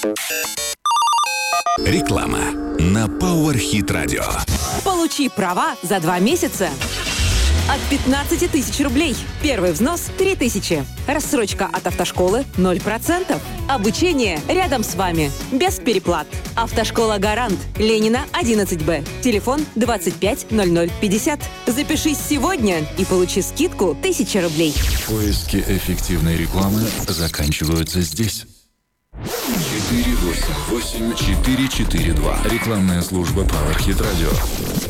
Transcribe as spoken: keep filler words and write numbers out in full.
Реклама на Power Hit Radio. Получи права за два месяца от пятнадцати тысяч рублей. Первый взнос – три тысячи. Рассрочка от автошколы – ноль процентов. Обучение рядом с вами. Без переплат. Автошкола «Гарант». Ленина, одиннадцать Б. Телефон двадцать пять ноль ноль пятьдесят. Запишись сегодня и получи скидку тысяча рублей. Поиски эффективной рекламы заканчиваются здесь. четыре восемь восемь четыре четыре два. Рекламная служба Power Hit Radio.